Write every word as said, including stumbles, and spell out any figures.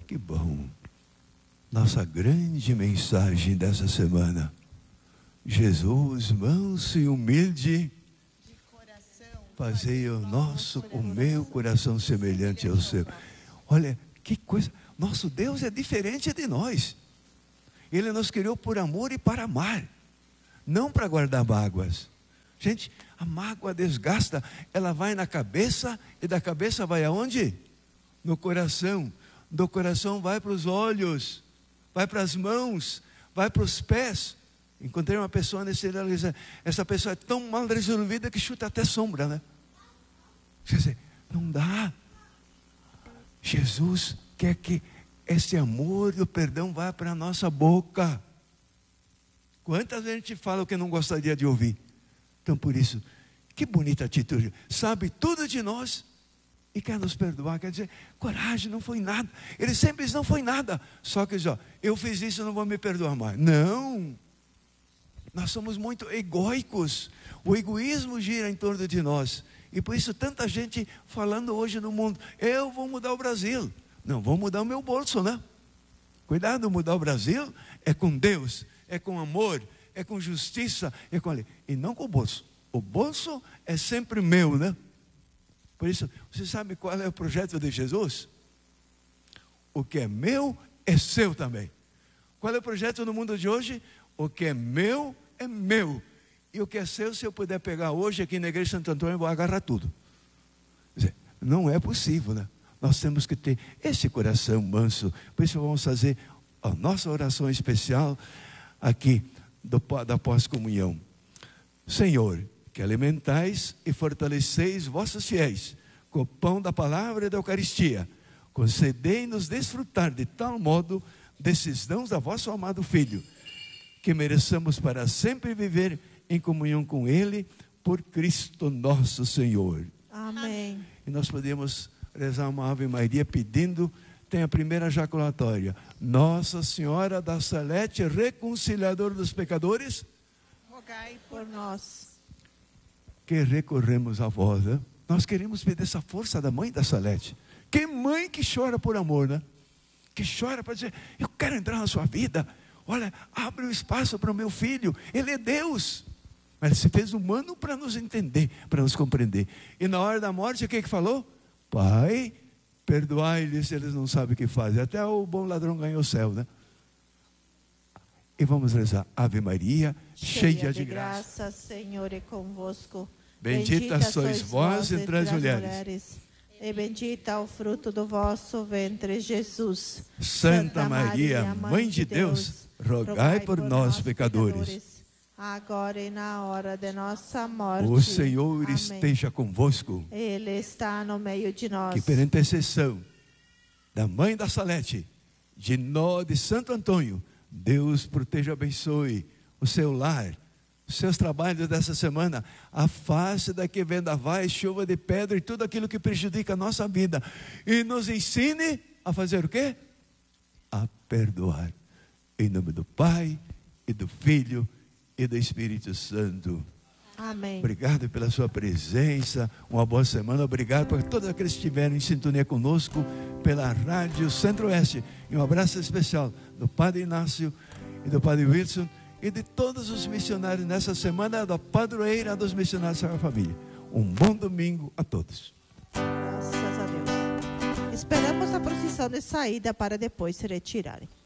Que bom. Nossa grande mensagem dessa semana. Jesus, manso e humilde, fazei o nosso, o meu coração semelhante ao seu. Olha, que coisa. Nosso Deus é diferente de nós. Ele nos criou por amor e para amar, não para guardar mágoas. Gente, a mágoa desgasta, ela vai na cabeça, e da cabeça vai aonde? No coração. Do coração vai para os olhos, vai para as mãos, vai para os pés. Encontrei uma pessoa nesse lugar, essa pessoa é tão mal resolvida que chuta até sombra, né? Quer dizer, não dá. Jesus quer que esse amor e o perdão vá para a nossa boca. Quantas vezes a gente fala o que não gostaria de ouvir? Então por isso, que bonita atitude. Sabe tudo de nós e quer nos perdoar. Quer dizer, coragem, não foi nada. Ele sempre diz, não foi nada. Só que diz, ó, eu fiz isso, não vou me perdoar mais. Não. Nós somos muito egóicos. O egoísmo gira em torno de nós. E por isso tanta gente falando hoje no mundo, eu vou mudar o Brasil. Não, vou mudar o meu bolso, né? Cuidado, mudar o Brasil é com Deus, é com amor, é com justiça, é com... e não com o bolso. O bolso é sempre meu, né? Por isso, você sabe qual é o projeto de Jesus? O que é meu é seu também. Qual é o projeto no mundo de hoje? O que é meu é meu. E o que é seu, se eu puder pegar hoje aqui na igreja de Santo Antônio, eu vou agarrar tudo. Quer dizer, não é possível, né? Nós temos que ter esse coração manso. Por isso vamos fazer a nossa oração especial aqui do, da pós-comunhão. Senhor, que alimentais e fortaleceis vossos fiéis com o pão da palavra e da Eucaristia, concedei-nos desfrutar de tal modo desses dons da vosso amado Filho, que mereçamos para sempre viver em comunhão com Ele, por Cristo nosso Senhor. Amém. E nós podemos rezar uma Ave Maria pedindo, tem a primeira jaculatória. Nossa Senhora da Salete, reconciliadora dos pecadores, rogai por nós. Que recorremos a vós, né? Nós queremos pedir essa força da mãe da Salete. Que mãe que chora por amor, né? Que chora para dizer, eu quero entrar na sua vida. Olha, abre um espaço para o meu filho. Ele é Deus. Mas ele se fez humano para nos entender, para nos compreender. E na hora da morte, o que que falou? Pai, perdoai-lhes se eles não sabem o que fazem. Até o bom ladrão ganhou o céu, né? E vamos rezar. Ave Maria, cheia, cheia de, de graça. graça, Senhor é convosco. Bendita, Bendita sois vós entre as mulheres. mulheres. E bendito é o fruto do vosso ventre, Jesus. Santa, Santa Maria, Maria, Mãe de Deus, Deus rogai, rogai por, por nós, nós pecadores, pecadores, agora e na hora de nossa morte. O Senhor Amém. Esteja convosco. Ele está no meio de nós. Que pela intercessão da Mãe da Salete, de nó de Santo Antônio, Deus proteja e abençoe o seu lar, os seus trabalhos dessa semana, afaste daqui vendavais, chuva de pedra e tudo aquilo que prejudica a nossa vida, e nos ensine a fazer o quê? A perdoar. Em nome do Pai, e do Filho, e do Espírito Santo. Amém. Obrigado pela sua presença, uma boa semana. Obrigado por todos aqueles que estiveram em sintonia conosco pela Rádio Centro-Oeste. E um abraço especial do Padre Inácio e do Padre Wilson e de todos os missionários nessa semana da padroeira dos missionários da família. Um bom domingo a todos. Graças a Deus. Esperamos a procissão de saída para depois se retirarem.